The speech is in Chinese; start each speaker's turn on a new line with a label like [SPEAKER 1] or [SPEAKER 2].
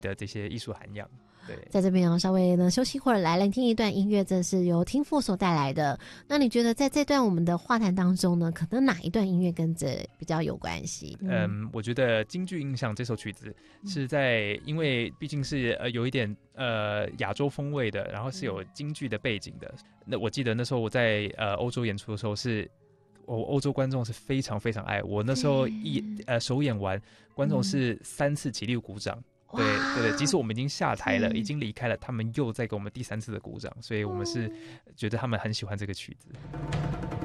[SPEAKER 1] 的这些艺术涵养。对，
[SPEAKER 2] 在这边稍微呢休息会儿，来聆听一段音乐，这是由听父所带来的。那你觉得在这段我们的话谈当中呢，可能哪一段音乐跟这比较有关系？
[SPEAKER 1] 我觉得京剧印象这首曲子是在，因为毕竟是有一点亚洲风味的，然后是有京剧的背景的。那我记得那时候我在欧洲演出的时候是。欧洲观众是非常非常爱我，那时候首演完，观众是3次起立鼓掌。对对对，即使我们已经下台了，已经离开了，他们又在给我们第3次的鼓掌，所以我们是觉得他们很喜欢这个曲子。